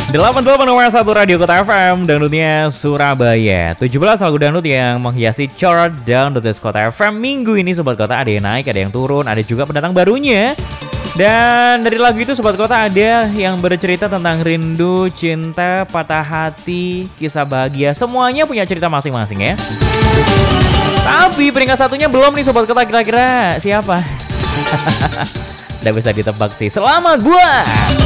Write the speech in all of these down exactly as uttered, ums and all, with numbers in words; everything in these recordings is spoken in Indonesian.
delapan puluh delapan koma satu Radio Kota F M, dangdutnya Surabaya. tujuh belas lagu dangdut yang menghiasi chart Dangdut Kota F M minggu ini Sobat Kota. Ada yang naik, ada yang turun, ada juga pendatang barunya. Dan dari lagu itu Sobat Kota ada yang bercerita tentang rindu, cinta, patah hati, kisah bahagia. Semuanya punya cerita masing-masing ya. Tapi peringkat satunya belum nih Sobat Kota, kira-kira siapa? Udah bisa ditebak sih. Selamat buat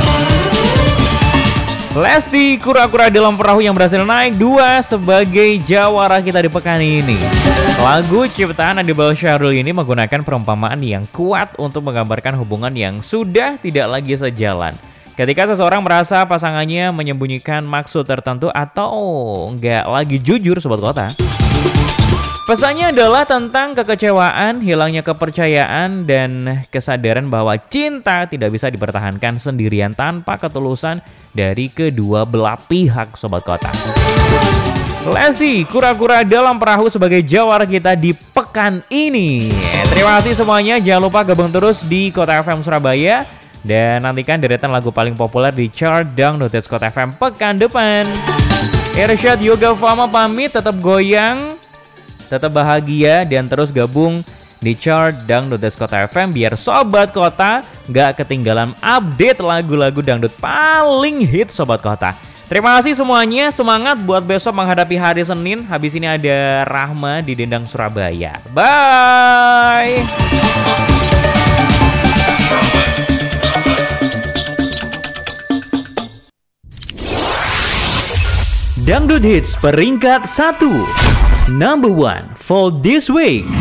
Lesti Kura-Kura Dalam Perahu yang berhasil naik dua sebagai jawara kita di pekan ini. Lagu ciptaan Adibel Syahrul ini menggunakan perumpamaan yang kuat untuk menggambarkan hubungan yang sudah tidak lagi sejalan. Ketika seseorang merasa pasangannya menyembunyikan maksud tertentu atau nggak lagi jujur Sobat Kota. Pesannya adalah tentang kekecewaan, hilangnya kepercayaan, dan kesadaran bahwa cinta tidak bisa dipertahankan sendirian tanpa ketulusan dari kedua belah pihak Sobat Kota. Lesti Kura-Kura Dalam Perahu sebagai jawara kita di pekan ini. Terima kasih semuanya, jangan lupa gabung terus di Kota F M Surabaya dan nantikan deretan lagu paling populer di chart Dangdut Kota F M pekan depan. Irsyad Yoga Fama pamit, tetap goyang, tetap bahagia, dan terus gabung di chart Dangdut Kota F M biar Sobat Kota gak ketinggalan update lagu-lagu dangdut paling hit Sobat Kota. Terima kasih semuanya, semangat buat besok menghadapi hari Senin. Habis ini ada Rahma di Dendang Surabaya. Bye. Dangdut Hits peringkat satu. Number one for this week.